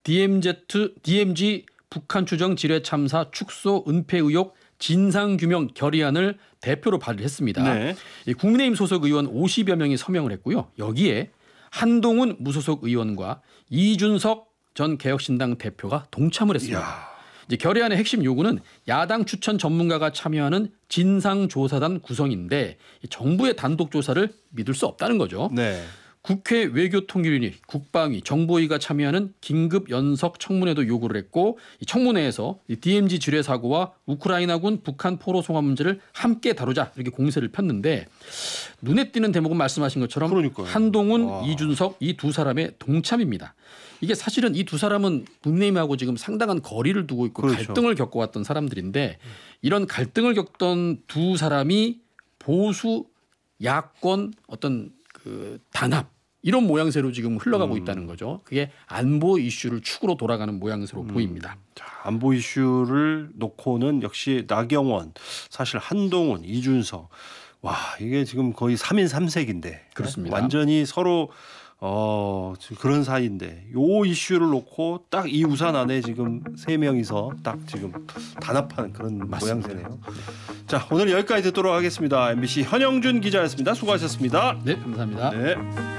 DMZ 북한 추정 지뢰 참사 축소 은폐 의혹 진상규명 결의안을 대표로 발의했습니다. 네. 국민의힘 소속 의원 50여 명이 서명을 했고요. 여기에 한동훈 무소속 의원과 이준석 전 개혁신당 대표가 동참을 했습니다. 이제 결의안의 핵심 요구는 야당 추천 전문가가 참여하는 진상조사단 구성인데 정부의 단독 조사를 믿을 수 없다는 거죠. 네. 국회 외교통일위, 국방위, 정보위가 참여하는 긴급 연석 청문회도 요구를 했고 이 청문회에서 DMZ 지뢰 사고와 우크라이나군 북한 포로 송환 문제를 함께 다루자 이렇게 공세를 폈는데 눈에 띄는 대목은 말씀하신 것처럼 그러니까요. 한동훈, 이준석 이 두 사람의 동참입니다. 이게 사실은 이 두 사람은 국민의힘하고 지금 상당한 거리를 두고 있고 그렇죠. 갈등을 겪어왔던 사람들인데 이런 갈등을 겪던 두 사람이 보수 야권 어떤 그 단합 이런 모양새로 지금 흘러가고 있다는 거죠. 그게 안보 이슈를 축으로 돌아가는 모양새로 보입니다. 자, 안보 이슈를 놓고는 역시 나경원, 사실 한동훈, 이준석. 와, 이게 지금 거의 3인 3색인데. 그렇습니다. 완전히 서로 그런 사이인데 요 이슈를 놓고 딱 이 우산 안에 지금 세 명이서 딱 지금 단합하는 그런 모양새네요. 자, 오늘 여기까지 듣도록 하겠습니다. MBC 현영준 기자였습니다. 수고하셨습니다. 네, 감사합니다. 네.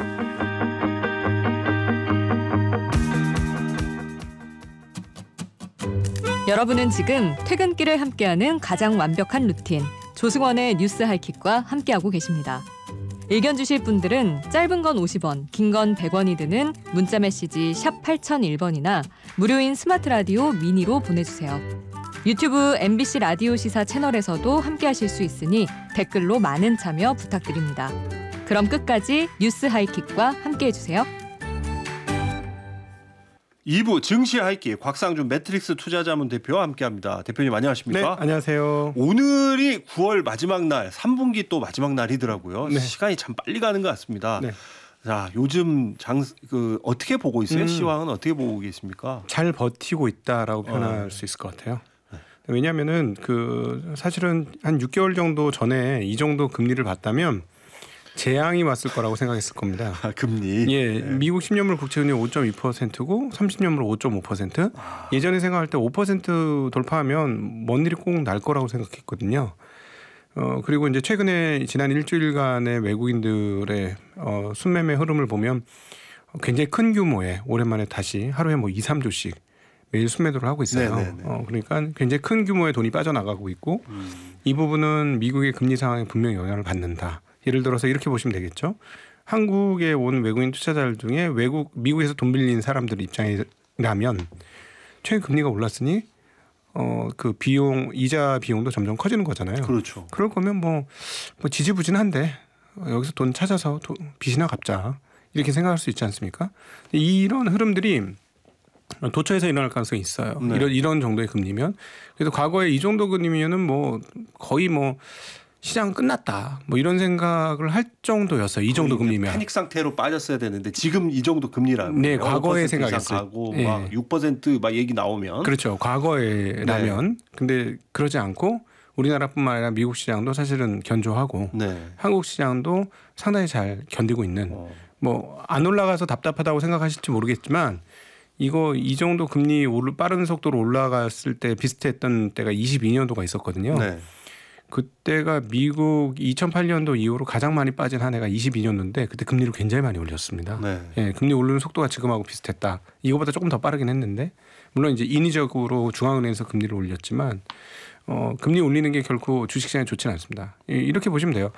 여러분은 지금 퇴근길을 함께하는 가장 완벽한 루틴 조승원의 뉴스 하이킥과 함께하고 계십니다. 의견 주실 분들은 짧은 건 50원, 긴 건 100원이 드는 문자 메시지 샵 8001번이나 무료인 스마트 라디오 미니로 보내주세요. 유튜브 MBC 라디오 시사 채널에서도 함께하실 수 있으니 댓글로 많은 참여 부탁드립니다. 그럼 끝까지 뉴스 하이킥과 함께해주세요. 2부 증시 하이킥 곽상준 매트릭스 투자자문 대표와 함께합니다. 대표님 안녕하십니까? 네, 안녕하세요. 오늘이 9월 마지막 날, 3분기 또 마지막 날이더라고요. 네. 시간이 참 빨리 가는 것 같습니다. 네. 자, 요즘 어떻게 보고 있어요? 시황은 어떻게 보고 계십니까? 잘 버티고 있다라고 표현할 수 있을 것 같아요. 왜냐하면은 사실은 한 6개월 정도 전에 이 정도 금리를 봤다면 재앙이 왔을 거라고 생각했을 겁니다. 금리. 예, 네. 미국 10년물 국채금리 5.2%고 30년물 5.5%. 예전에 생각할 때 5% 돌파하면 먼 일이 꼭 날 거라고 생각했거든요. 그리고 이제 최근에 지난 일주일간의 외국인들의 순매매 흐름을 보면 굉장히 큰 규모의 오랜만에 다시 하루에 뭐 2, 3조씩 매일 순매도를 하고 있어요. 그러니까 굉장히 큰 규모의 돈이 빠져나가고 있고 이 부분은 미국의 금리 상황에 분명히 영향을 받는다. 예를 들어서 이렇게 보시면 되겠죠. 한국에 온 외국인 투자자들 중에 미국에서 돈 빌린 사람들 입장이라면 최근 금리가 올랐으니 그 이자 비용도 점점 커지는 거잖아요. 그렇죠. 그럴 거면 뭐 지지부진한데 여기서 돈 찾아서 빚이나 갚자 이렇게 생각할 수 있지 않습니까? 이런 흐름들이 도처에서 일어날 가능성이 있어요. 네. 이런 정도의 금리면. 그래서 과거에 이 정도 금리면은 거의 시장 끝났다. 이런 생각을 할 정도였어요. 이 정도 금리면. 패닉 상태로 빠졌어야 되는데 지금 이 정도 금리라면 네, 과거에 생각했어요. 가고 막 6% 막 얘기 나오면 그렇죠. 과거에라면. 네. 근데 그러지 않고 우리나라뿐만 아니라 미국 시장도 사실은 견조하고 한국 시장도 상당히 잘 견디고 있는 안 올라가서 답답하다고 생각하실지 모르겠지만 이 정도 금리 빠른 속도로 올라갔을 때 비슷했던 때가 22년도가 있었거든요. 네. 그때가 미국 2008년도 이후로 가장 많이 빠진 한 해가 22년도인데 그때 금리를 굉장히 많이 올렸습니다. 네. 예, 금리 오르는 속도가 지금하고 비슷했다. 이거보다 조금 더 빠르긴 했는데 물론 이제 인위적으로 중앙은행에서 금리를 올렸지만 금리 올리는 게 결코 주식시장에 좋지는 않습니다. 이렇게 보시면 돼요.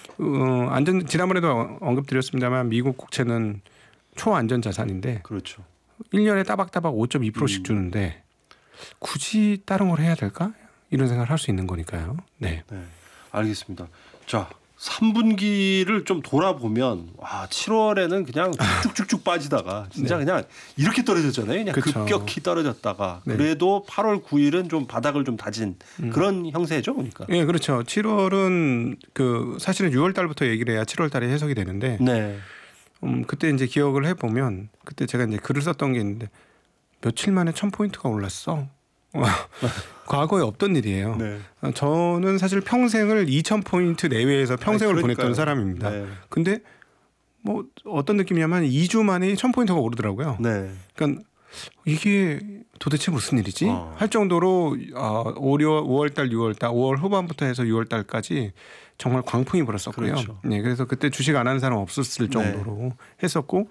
지난번에도 언급드렸습니다만 미국 국채는 초안전 자산인데 그렇죠. 1년에 따박따박 5.2%씩 주는데 굳이 다른 걸 해야 될까? 이런 생각을 할 수 있는 거니까요. 네. 알겠습니다. 자, 3분기를 좀 돌아보면 7월에는 그냥 쭉쭉쭉 빠지다가 진짜 그냥 이렇게 떨어졌잖아요. 그냥 그쵸. 급격히 떨어졌다가 그래도 8월 9일은 좀 바닥을 좀 다진 그런 형세죠, 그러니까. 네, 그렇죠. 7월은 사실은 6월 달부터 얘기를 해야 7월 달에 해석이 되는데 그때 이제 기억을 해보면 그때 제가 이제 글을 썼던 게 있는데 며칠 만에 1000포인트가 올랐어. 과거에 없던 일이에요. 저는 사실 평생을 2000포인트 내외에서 평생을 보냈던 사람입니다. 근데 어떤 느낌이냐면 2주 만에 1000포인트가 오르더라고요. 그러니까 이게 도대체 무슨 일이지? 할 정도로 5월달, 6월달, 5월 후반부터 해서 6월달까지 정말 광풍이 불었었고요. 그렇죠. 네, 그래서 그때 주식 안 하는 사람 없었을 정도로 했었고,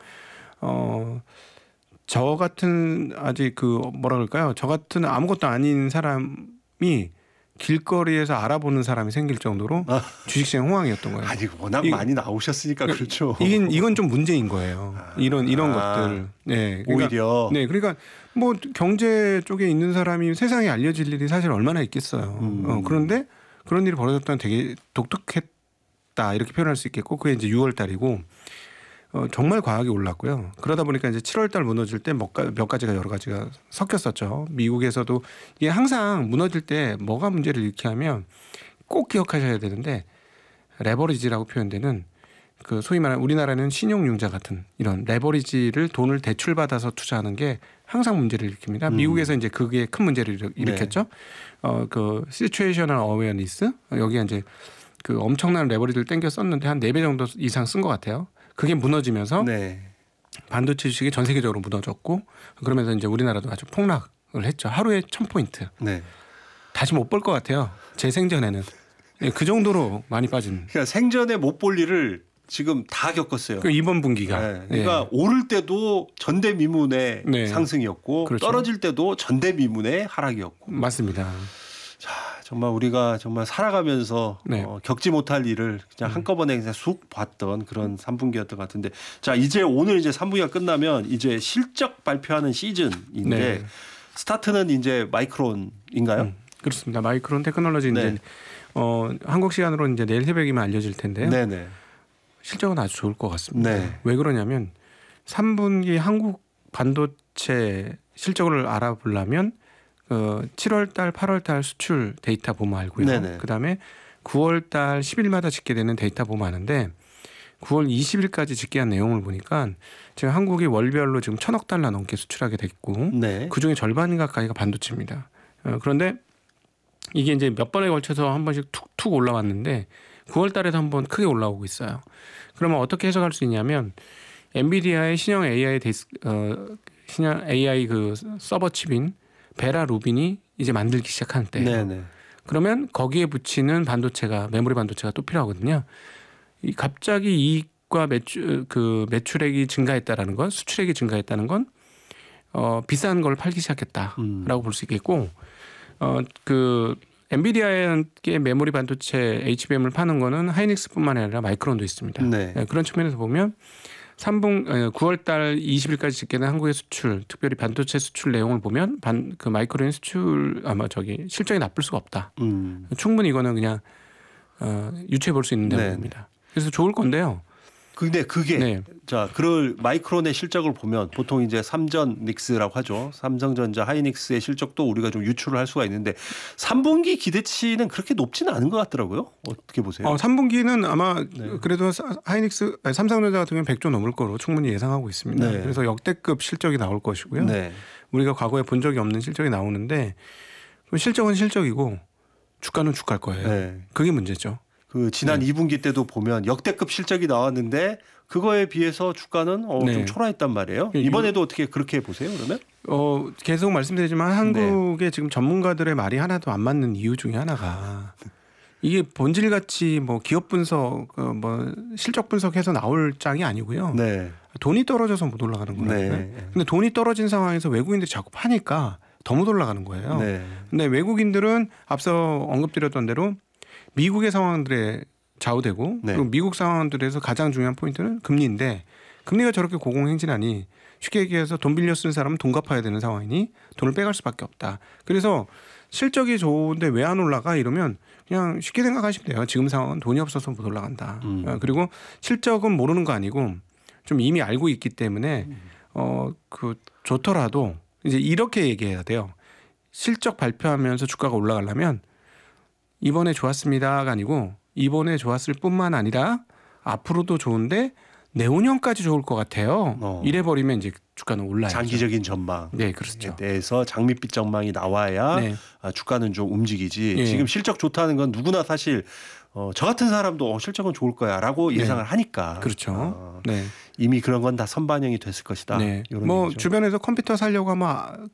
저 같은 아직 뭐라 그럴까요? 저 같은 아무것도 아닌 사람이 길거리에서 알아보는 사람이 생길 정도로 주식시장 호황이었던 거예요. 아니 워낙 많이 나오셨으니까 그렇죠. 이건 좀 문제인 거예요. 이런 것들. 네, 그러니까, 오히려. 네, 그러니까 뭐 경제 쪽에 있는 사람이 세상에 알려질 일이 사실 얼마나 있겠어요. 그런데 그런 일이 벌어졌다는 되게 독특했다 이렇게 표현할 수 있겠고, 그게 이제 6월달이고. 정말 과하게 올랐고요. 그러다 보니까 이제 7월달 무너질 때 몇 가지가 여러 가지가 섞였었죠. 미국에서도 이게 항상 무너질 때 뭐가 문제를 일으키게 하면 꼭 기억하셔야 되는데, 레버리지라고 표현되는 그 소위 말하는 우리나라는 신용융자 같은 이런 레버리지를 돈을 대출받아서 투자하는 게 항상 문제를 일으킵니다. 미국에서 이제 그게 큰 문제를 일으켰죠. 그 시츄에이셔널 어웨어니스, 여기에 이제 그 엄청난 레버리지를 땡겨 썼는데 한 4배 정도 이상 쓴 것 같아요. 그게 무너지면서 네. 반도체 주식이 전 세계적으로 무너졌고, 그러면서 이제 우리나라도 아주 폭락을 했죠. 하루에 1000포인트. 네. 다시 못 볼 것 같아요. 제 생전에는. 예, 그 정도로 많이 빠진. 그러니까 생전에 못 볼 일을 지금 다 겪었어요. 그 이번 분기가. 네. 그러니까 오를 때도 전대미문의 네. 상승이었고, 그렇죠. 떨어질 때도 전대미문의 하락이었고. 맞습니다. 자, 정말 우리가 정말 살아가면서 네. 겪지 못할 일을 그냥 한꺼번에 그냥 쑥 봤던 그런 3분기였던 것 같은데, 자, 이제 오늘 이제 3분기가 끝나면 이제 실적 발표하는 시즌인데, 네. 스타트는 이제 마이크론인가요? 그렇습니다. 마이크론 테크놀로지 네. 이제 한국 시간으로 이제 내일 새벽이면 알려질 텐데요. 네네. 실적은 아주 좋을 것 같습니다. 네. 왜 그러냐면 3분기 한국 반도체 실적을 알아보려면 7월달, 8월달 수출 데이터 보면 알고요. 네네. 그다음에 9월달 10일마다 집계되는 데이터 보면 아는데, 9월 20일까지 집계한 내용을 보니까 지금 한국이 월별로 지금 1,000억 달러 넘게 수출하게 됐고, 네. 그중에 절반 가까이가 반도체입니다. 그런데 이게 이제 몇 번에 걸쳐서 한 번씩 툭툭 올라왔는데 9월 달에도 한 번 크게 올라오고 있어요. 그러면 어떻게 해석할 수 있냐면, 엔비디아의 신형 AI 그 서버 칩인 베라 루빈이 이제 만들기 시작하는 때예요. 네네. 그러면 거기에 붙이는 반도체가, 메모리 반도체가 또 필요하거든요. 이 갑자기 이익과 매출액이 증가했다라는 건, 수출액이 증가했다는 건 비싼 걸 팔기 시작했다라고 볼 수 있겠고, 그 엔비디아의 메모리 반도체 HBM을 파는 거는 하이닉스뿐만 아니라 마이크론도 있습니다. 네. 그런 측면에서 보면 9월 달 20일까지 집계된 한국의 수출, 특별히 반도체 수출 내용을 보면 그 마이크론의 수출 실적이 나쁠 수가 없다. 충분히 이거는 그냥 유추해 볼 수 있는 내용입니다. 그래서 좋을 건데요. 근데 그게 네. 자, 그럴 마이크론의 실적을 보면 보통 이제 삼전닉스라고 하죠. 삼성전자, 하이닉스의 실적도 우리가 좀 유추를 할 수가 있는데 3분기 기대치는 그렇게 높지는 않은 것 같더라고요. 어떻게 보세요? 3분기는 아마 그래도 삼성전자 같은 경우는 100조 넘을 거로 충분히 예상하고 있습니다. 네. 그래서 역대급 실적이 나올 것이고요. 네. 우리가 과거에 본 적이 없는 실적이 나오는데, 실적은 실적이고 주가는 주가일 거예요. 네. 그게 문제죠. 그 지난 2분기 때도 보면 역대급 실적이 나왔는데 그거에 비해서 주가는 좀 초라했단 말이에요. 이번에도 어떻게 그렇게 보세요, 그러면? 계속 말씀드리지만 한국의 지금 전문가들의 말이 하나도 안 맞는 이유 중에 하나가, 이게 본질같이 뭐 기업 분석, 뭐 실적 분석해서 나올 장이 아니고요. 네. 돈이 떨어져서 못 올라가는 거예요. 네. 근데 돈이 떨어진 상황에서 외국인들이 자꾸 파니까 더 못 올라가는 거예요. 네. 근데 외국인들은 앞서 언급드렸던 대로 미국의 상황들에 좌우되고, 네. 그리고 미국 상황들에서 가장 중요한 포인트는 금리인데, 금리가 저렇게 고공행진하니 쉽게 얘기해서 돈 빌려 쓰는 사람은 돈 갚아야 되는 상황이니 돈을 빼갈 수밖에 없다. 그래서 실적이 좋은데 왜 안 올라가 이러면 그냥 쉽게 생각하시면 돼요. 지금 상황은 돈이 없어서 못 올라간다. 그리고 실적은 모르는 거 아니고 좀 이미 알고 있기 때문에 좋더라도 이제 이렇게 얘기해야 돼요. 실적 발표하면서 주가가 올라가려면 이번에 좋았습니다가 아니고, 이번에 좋았을 뿐만 아니라 앞으로도 좋은데 내후년까지 좋을 것 같아요. 이래버리면 이제 주가는 올라요. 장기적인 전망. 네, 그렇죠. 대해서 장밋빛 전망이 나와야 주가는 좀 움직이지. 네. 지금 실적 좋다는 건 누구나 사실 저 같은 사람도 실적은 좋을 거야라고 예상을 하니까. 그렇죠. 네. 이미 그런 건 다 선반영이 됐을 것이다. 네. 이런 뭐 얘기죠. 주변에서 컴퓨터 사려고 하면